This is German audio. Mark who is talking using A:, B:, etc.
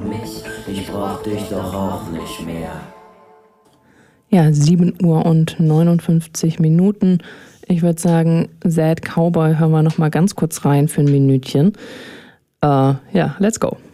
A: mich, ich brauch dich doch auch nicht mehr.
B: Ja, 7 Uhr und 59 Minuten. Ich würde sagen, Sad Cowboy hören wir noch mal ganz kurz rein für ein Minütchen. Ja, let's go.